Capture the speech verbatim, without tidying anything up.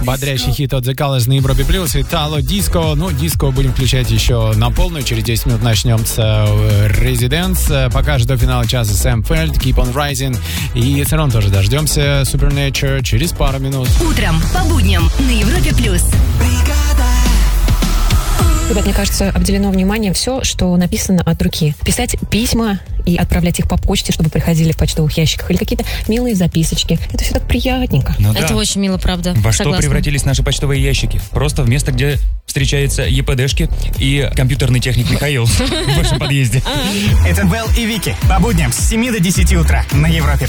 Бодрящий хит от The Colors на Европе Плюс. Итало диско. Ну, диско будем включать еще на полную. Через десять минут начнем с Residence. Пока же до финала часа Сэм Фельд, Keep on Rising. И все равно тоже дождемся Supernature через пару минут. Утром по будням на Европе Плюс. Ребят, мне кажется, обделено вниманием все, что написано от руки. Писать письма и отправлять их по почте, чтобы приходили в почтовых ящиках. Или какие-то милые записочки. Это все так приятненько. Ну, Это да. очень мило, правда. Во Согласна. что превратились наши почтовые ящики? Просто в место, где встречаются ЕПДшки и компьютерный техник Михаил в вашем подъезде. Это Белл и Вики. По будням с семи до десяти утра на Европе.